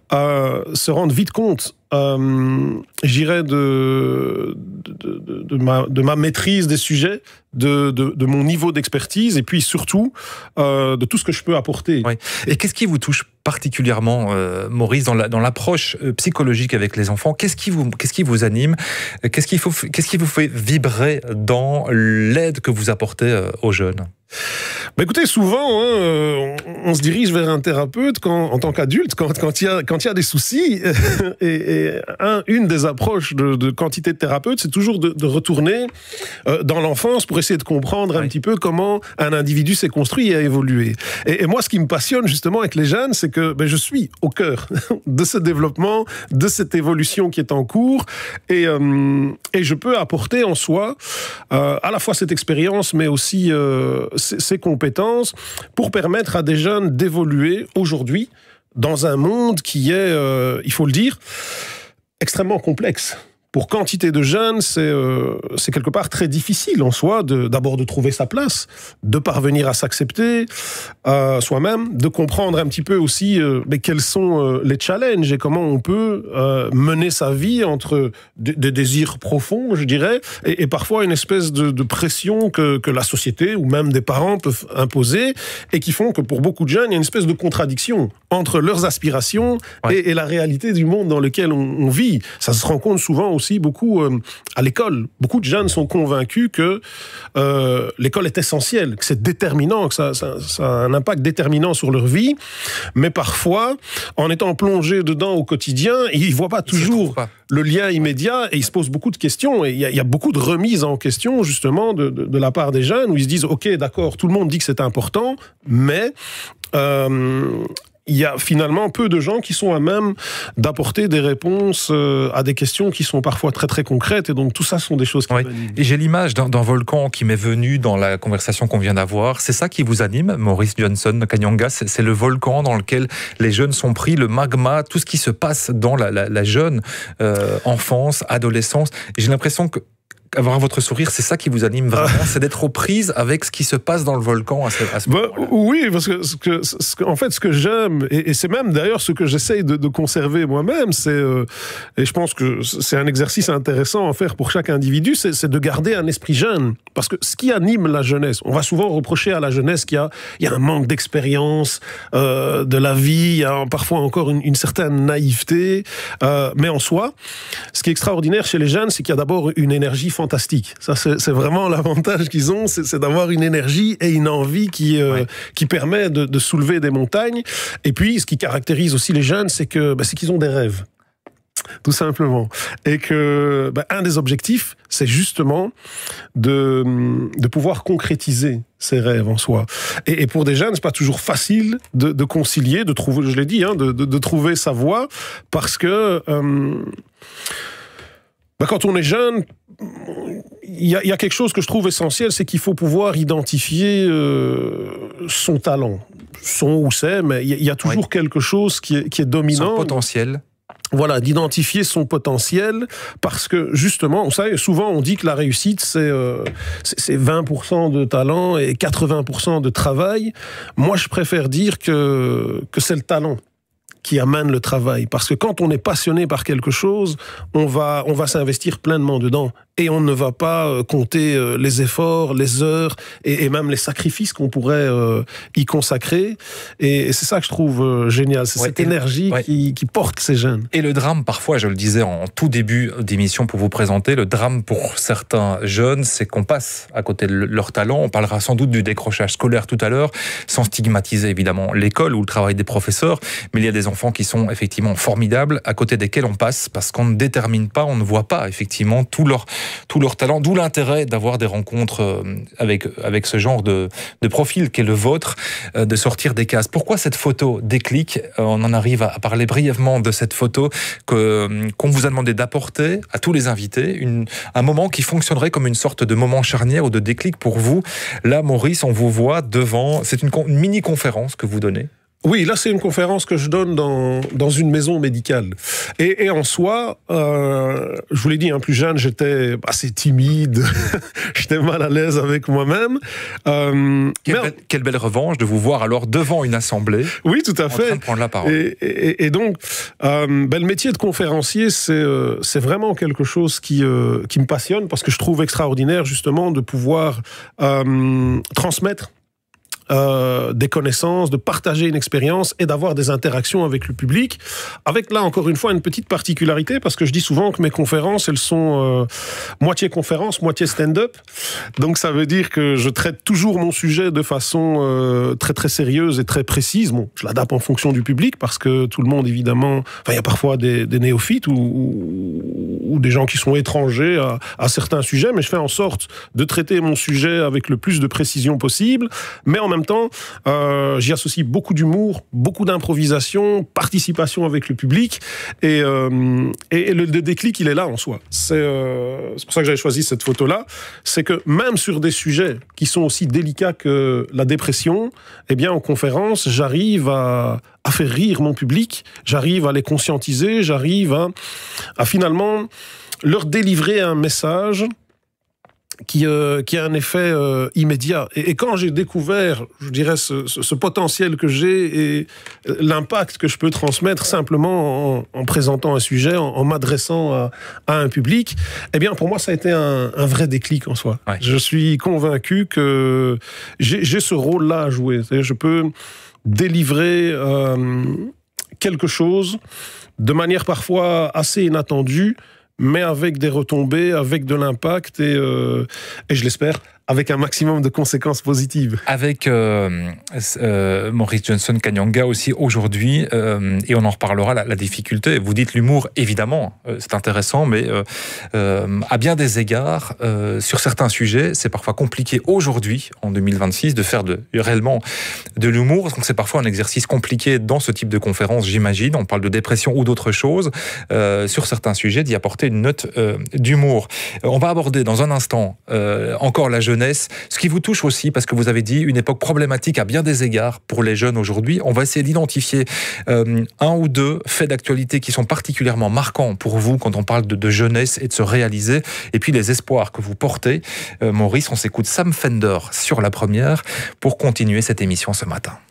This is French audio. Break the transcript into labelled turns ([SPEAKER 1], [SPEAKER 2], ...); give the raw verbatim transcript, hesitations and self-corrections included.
[SPEAKER 1] euh, se rendent vite compte, euh, j'irais, de, de, de, de, ma, de ma maîtrise des sujets, de, de, de mon niveau d'expertise, et puis surtout euh, de tout ce que je peux apporter.
[SPEAKER 2] Oui. Et qu'est-ce qui vous touche particulièrement, euh, Maurice, dans, la, dans l'approche psychologique avec les enfants? Qu'est-ce qui vous, qu'est-ce qui vous anime? Qu'est-ce qui, faut, qu'est-ce qui vous fait vibrer dans l'aide que vous apportez euh, aux jeunes?
[SPEAKER 1] Bah écoutez, souvent, hein, on, on se dirige vers un thérapeute quand, en tant qu'adulte, quand quand il y a quand il y a des soucis. Et, et un, une des approches de, de quantité de thérapeutes, c'est toujours de, de retourner euh, dans l'enfance pour essayer de comprendre un oui. petit peu comment un individu s'est construit et a évolué. Et, et moi, ce qui me passionne justement avec les jeunes, c'est que ben, je suis au cœur de ce développement, de cette évolution qui est en cours, et euh, et je peux apporter en soi euh, à la fois cette expérience, mais aussi euh, ces compétences pour permettre à des jeunes d'évoluer aujourd'hui dans un monde qui est, euh, il faut le dire, extrêmement complexe. Pour quantité de jeunes, c'est, euh, c'est quelque part très difficile en soi, de, d'abord de trouver sa place, de parvenir à s'accepter euh, soi-même, de comprendre un petit peu aussi euh, mais quels sont euh, les challenges et comment on peut euh, mener sa vie entre des de désirs profonds, je dirais, et, et parfois une espèce de, de pression que, que la société ou même des parents peuvent imposer et qui font que pour beaucoup de jeunes, il y a une espèce de contradiction entre leurs aspirations ouais. et, et la réalité du monde dans lequel on, on vit. Ça se rencontre souvent aussi beaucoup euh, à l'école. Beaucoup de jeunes sont convaincus que euh, l'école est essentielle, que c'est déterminant, que ça, ça, ça a un impact déterminant sur leur vie, mais parfois, en étant plongés dedans au quotidien, ils ne voient pas toujours pas. le lien immédiat et ils se posent beaucoup de questions. Et il y, y a beaucoup de remises en question, justement, de, de, de la part des jeunes, où ils se disent « Ok, d'accord, tout le monde dit que c'est important, mais... Euh, il y a finalement peu de gens qui sont à même d'apporter des réponses euh, à des questions qui sont parfois très très concrètes, et donc tout ça sont des choses qui
[SPEAKER 2] oui.
[SPEAKER 1] m'animent.
[SPEAKER 2] Et j'ai l'image d'un, d'un volcan qui m'est venu dans la conversation qu'on vient d'avoir. C'est ça qui vous anime, Maurice Johnson Kanyanga? C'est, c'est le volcan dans lequel les jeunes sont pris, le magma, tout ce qui se passe dans la, la, la jeune euh, enfance, adolescence. Et j'ai l'impression que avoir votre sourire, c'est ça qui vous anime vraiment, ah. c'est d'être aux prises avec ce qui se passe dans le volcan à ce, à ce
[SPEAKER 1] bah,
[SPEAKER 2] moment-là.
[SPEAKER 1] Oui, parce que, ce que, ce que, en fait, ce que j'aime, et, et c'est même d'ailleurs ce que j'essaye de, de conserver moi-même, c'est, euh, et je pense que c'est un exercice intéressant à faire pour chaque individu, c'est, c'est de garder un esprit jeune. Parce que ce qui anime la jeunesse, on va souvent reprocher à la jeunesse qu'il y a, il y a un manque d'expérience euh, de la vie, il y a parfois encore une, une certaine naïveté, euh, mais en soi, ce qui est extraordinaire chez les jeunes, c'est qu'il y a d'abord une énergie fantastique. Ça, c'est, c'est vraiment l'avantage qu'ils ont, c'est, c'est d'avoir une énergie et une envie qui, euh, ouais. qui permet de, de soulever des montagnes. Et puis, ce qui caractérise aussi les jeunes, c'est que, bah, c'est qu'ils ont des rêves. Tout simplement. Et que, bah, un des objectifs, c'est justement de, de pouvoir concrétiser ses rêves en soi. Et, et pour des jeunes, c'est pas toujours facile de, de concilier, de trouver, je l'ai dit, hein, de, de, de trouver sa voie, parce que, euh, bah, quand on est jeune, il y, y a quelque chose que je trouve essentiel, c'est qu'il faut pouvoir identifier euh, son talent, son ou c'est, mais il y, y a toujours oui. quelque chose qui est, qui est dominant.
[SPEAKER 2] Son potentiel.
[SPEAKER 1] Voilà, d'identifier son potentiel, parce que justement, vous savez, souvent on dit que la réussite c'est, euh, c'est, c'est vingt pour cent de talent et quatre-vingts pour cent de travail. Moi, je préfère dire que, que c'est le talent qui amène le travail, parce que quand on est passionné par quelque chose, on va, on va s'investir pleinement dedans. Et on ne va pas compter les efforts, les heures et, et même les sacrifices qu'on pourrait euh, y consacrer. Et c'est ça que je trouve génial, c'est ouais, cette énergie ouais. qui, qui porte ces jeunes.
[SPEAKER 2] Et le drame, parfois, je le disais en tout début d'émission pour vous présenter, le drame pour certains jeunes, c'est qu'on passe à côté de leur talent. On parlera sans doute du décrochage scolaire tout à l'heure, sans stigmatiser évidemment l'école ou le travail des professeurs. Mais il y a des enfants qui sont effectivement formidables, à côté desquels on passe parce qu'on ne détermine pas, on ne voit pas effectivement tout leur tout leur talent, d'où l'intérêt d'avoir des rencontres avec, avec ce genre de, de profil qu'est le vôtre, de sortir des cases. Pourquoi cette photo déclic? On en arrive à parler brièvement de cette photo que, qu'on vous a demandé d'apporter à tous les invités, une, un moment qui fonctionnerait comme une sorte de moment charnière ou de déclic pour vous. Là, Maurice, on vous voit devant, c'est une, une mini-conférence que vous donnez.
[SPEAKER 1] Oui, là, c'est une conférence que je donne dans, dans une maison médicale. Et, et en soi, euh, je vous l'ai dit, hein, plus jeune, j'étais assez timide, j'étais mal à l'aise avec moi-même. Euh,
[SPEAKER 2] quelle,
[SPEAKER 1] mais...
[SPEAKER 2] belle, quelle belle revanche de vous voir alors devant une assemblée.
[SPEAKER 1] Oui, tout à
[SPEAKER 2] en
[SPEAKER 1] fait.
[SPEAKER 2] train de prendre la parole.
[SPEAKER 1] Et, et, et donc, euh, ben, le métier de conférencier, c'est, euh, c'est vraiment quelque chose qui, euh, qui me passionne parce que je trouve extraordinaire, justement, de pouvoir euh, transmettre Euh, des connaissances, de partager une expérience et d'avoir des interactions avec le public. Avec là, encore une fois, une petite particularité, parce que je dis souvent que mes conférences, elles sont euh, moitié conférence, moitié stand-up. Donc ça veut dire que je traite toujours mon sujet de façon euh, très très sérieuse et très précise. Bon, je l'adapte en fonction du public, parce que tout le monde, évidemment... Enfin, il y a parfois des, des néophytes ou, ou, ou des gens qui sont étrangers à, à certains sujets, mais je fais en sorte de traiter mon sujet avec le plus de précision possible, mais en même temps, euh, j'y associe beaucoup d'humour, beaucoup d'improvisation, participation avec le public, et, euh, et, et le, le déclic, il est là en soi. C'est, euh, c'est pour ça que j'avais choisi cette photo-là. C'est que même sur des sujets qui sont aussi délicats que la dépression, eh bien, en conférence, j'arrive à, à faire rire mon public, j'arrive à les conscientiser, j'arrive à, à finalement leur délivrer un message qui, euh, qui a un effet euh, immédiat. Et, et quand j'ai découvert, je dirais, ce, ce, ce potentiel que j'ai et l'impact que je peux transmettre simplement en, en présentant un sujet, en, en m'adressant à, à un public, eh bien, pour moi, ça a été un, un vrai déclic en soi. Ouais. Je suis convaincu que j'ai, j'ai ce rôle-là à jouer. C'est-à-dire, je peux délivrer euh, quelque chose de manière parfois assez inattendue, mais avec des retombées, avec de l'impact et, euh, et je l'espère, avec un maximum de conséquences positives.
[SPEAKER 2] Avec euh, euh, Maurice Johnson Kanyanga aussi aujourd'hui, euh, et on en reparlera, la, la difficulté. Vous dites l'humour, évidemment, euh, c'est intéressant, mais euh, euh, à bien des égards, euh, sur certains sujets, c'est parfois compliqué aujourd'hui, en deux mille vingt-six, de faire de, réellement de l'humour. Donc c'est parfois un exercice compliqué dans ce type de conférence, j'imagine. On parle de dépression ou d'autres choses. Euh, sur certains sujets, d'y apporter une note euh, d'humour. Euh, on va aborder dans un instant euh, encore la jeunesse. Ce qui vous touche aussi, parce que vous avez dit une époque problématique à bien des égards pour les jeunes aujourd'hui. On va essayer d'identifier euh, un ou deux faits d'actualité qui sont particulièrement marquants pour vous quand on parle de, de jeunesse et de se réaliser. Et puis les espoirs que vous portez. Euh, Maurice, on s'écoute Sam Fender sur la première pour continuer cette émission ce matin.